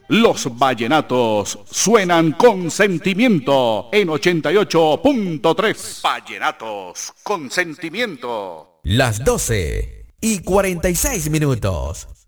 Los vallenatos suenan con sentimiento en 88.3. Vallenatos con sentimiento. Las 12:46.